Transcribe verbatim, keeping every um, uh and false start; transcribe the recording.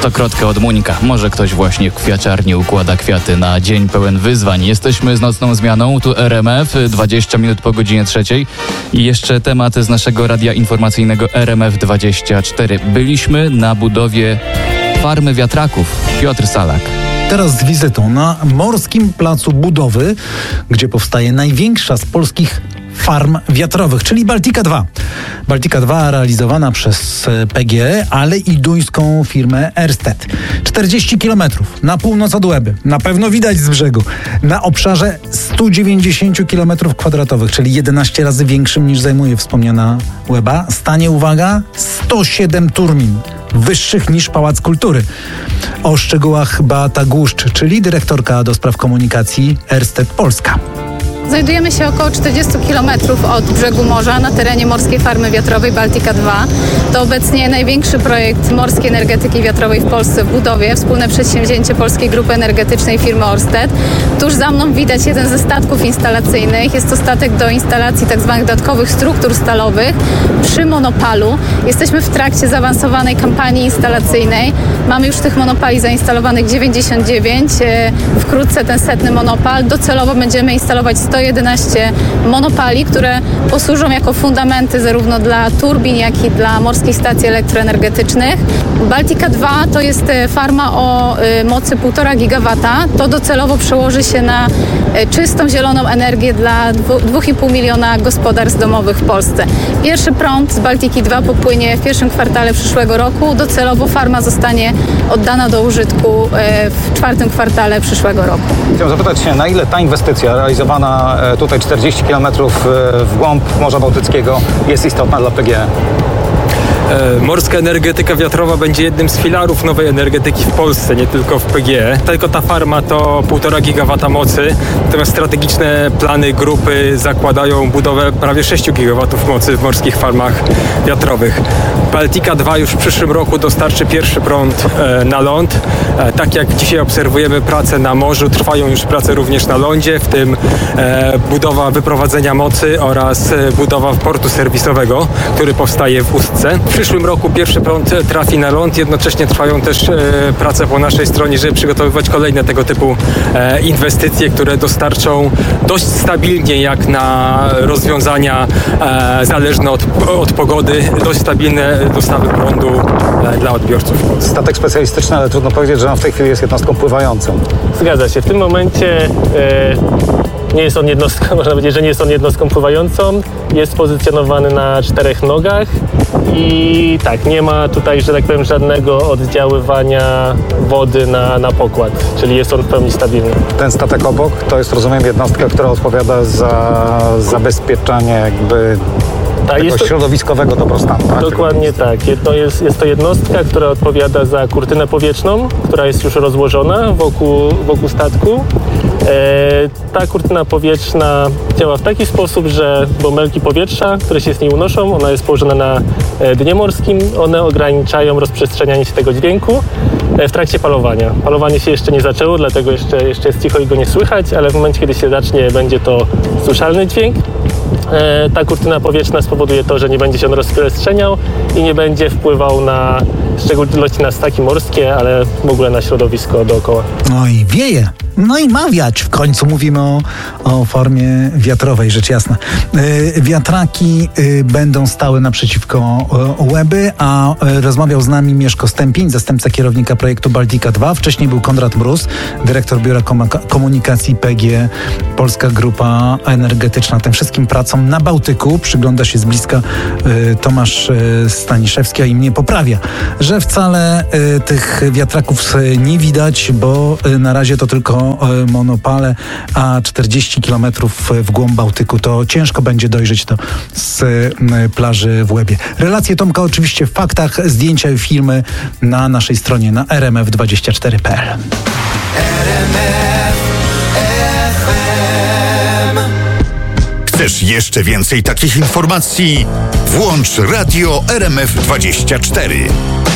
Stokrotkę od Muńka. Może ktoś właśnie w kwiaciarni układa kwiaty na dzień pełen wyzwań. Jesteśmy z nocną zmianą, tu R M F, dwadzieścia minut po godzinie trzeciej. I jeszcze temat z naszego radia informacyjnego R M F dwadzieścia cztery. Byliśmy na budowie farmy wiatraków. Piotr Salak. Teraz z wizytą na Morskim Placu Budowy, gdzie powstaje największa z polskich farm wiatrowych, czyli Baltica dwa. Baltica dwa realizowana przez P G E, ale i duńską firmę Ørsted. czterdzieści kilometrów na północ od Łeby. Na pewno widać z brzegu. Na obszarze sto dziewięćdziesiąt kilometrów kwadratowych, czyli jedenaście razy większym niż zajmuje wspomniana Łeba. Stanie, uwaga, sto siedem turbin. Wyższych niż Pałac Kultury. O szczegółach Beata Głuszcz, czyli dyrektorka do spraw komunikacji Ørsted Polska. Znajdujemy się około czterdzieści kilometrów od brzegu morza na terenie Morskiej Farmy Wiatrowej Baltica dwa. To obecnie największy projekt morskiej energetyki wiatrowej w Polsce w budowie, wspólne przedsięwzięcie Polskiej Grupy Energetycznej firmy Ørsted. Tuż za mną widać jeden ze statków instalacyjnych. Jest to statek do instalacji tzw. dodatkowych struktur stalowych przy monopalu. Jesteśmy w trakcie zaawansowanej kampanii instalacyjnej. Mamy już tych monopali zainstalowanych dziewięćdziesiąt dziewięć. Wkrótce ten setny monopal. Docelowo będziemy instalować sto jedenaście monopali, które posłużą jako fundamenty zarówno dla turbin, jak i dla morskich stacji elektroenergetycznych. Baltica dwa to jest farma o mocy półtora gigawata. To docelowo przełoży się na czystą, zieloną energię dla dwa i pół miliona gospodarstw domowych w Polsce. Pierwszy prąd z Baltiki dwa popłynie w pierwszym kwartale przyszłego roku. Docelowo farma zostanie oddana do użytku w czwartym kwartale przyszłego roku. Chciałem zapytać się, na ile ta inwestycja realizowana tutaj czterdzieści kilometrów w głąb Morza Bałtyckiego jest istotna dla P G E? Morska energetyka wiatrowa będzie jednym z filarów nowej energetyki w Polsce, nie tylko w P G E. Tylko ta farma to półtora gigawata mocy, natomiast strategiczne plany grupy zakładają budowę prawie sześć gigawatów mocy w morskich farmach wiatrowych. Baltica dwa już w przyszłym roku dostarczy pierwszy prąd e, na ląd. E, tak jak dzisiaj obserwujemy prace na morzu, trwają już prace również na lądzie, w tym e, budowa wyprowadzenia mocy oraz e, budowa portu serwisowego, który powstaje w Ustce. W przyszłym roku pierwszy prąd trafi na ląd, jednocześnie trwają też e, prace po naszej stronie, żeby przygotowywać kolejne tego typu e, inwestycje, które dostarczą dość stabilnie jak na rozwiązania e, zależne od, od pogody, dość stabilne dostawy prądu e, dla odbiorców. Statek specjalistyczny, ale trudno powiedzieć, że on w tej chwili jest jednostką pływającą. Zgadza się. W tym momencie e, nie jest on jednostką, można powiedzieć, że nie jest on jednostką pływającą. Jest pozycjonowany na czterech nogach i tak, nie ma tutaj, że tak powiem, żadnego oddziaływania wody na, na pokład, czyli jest on w pełni stabilny. Ten statek obok to jest, rozumiem, jednostka, która odpowiada za zabezpieczanie jakby Tak, tego jest to, środowiskowego dobrostanu. Tak? Dokładnie tak. To jest, jest to jednostka, która odpowiada za kurtynę powietrzną, która jest już rozłożona wokół, wokół statku. E, ta kurtyna powietrzna działa w taki sposób, że bąbelki powietrza, które się z niej unoszą, ona jest położona na dnie morskim, one ograniczają rozprzestrzenianie się tego dźwięku w trakcie palowania. Palowanie się jeszcze nie zaczęło, dlatego jeszcze, jeszcze jest cicho i go nie słychać, ale w momencie, kiedy się zacznie, będzie to słyszalny dźwięk. E, ta kurtyna powietrzna spowoduje to, że nie będzie się on rozprzestrzeniał i nie będzie wpływał na, w szczególności na staki morskie, ale w ogóle na środowisko dookoła. No i wieje. No i ma wiać. W końcu mówimy o, o formie wiatrowej, rzecz jasna. Yy, wiatraki yy, będą stały naprzeciwko yy, Łeby, a yy, rozmawiał z nami Mieszko Stępień, zastępca kierownika projektu Baltica dwa. Wcześniej był Konrad Mróz, dyrektor Biura Kom- Komunikacji P G E, Polska Grupa Energetyczna. Tym wszystkim pracom na Bałtyku przygląda się z bliska yy, Tomasz yy, Staniszewski, a i mnie poprawia, że wcale yy, tych wiatraków yy, nie widać, bo yy, na razie to tylko monopale, a czterdzieści kilometrów w głąb Bałtyku to ciężko będzie dojrzeć to z plaży w Łebie. Relacje Tomka oczywiście w faktach, zdjęcia i filmy na naszej stronie na r m f dwadzieścia cztery kropka p l. Chcesz jeszcze więcej takich informacji? Włącz Radio R M F dwadzieścia cztery.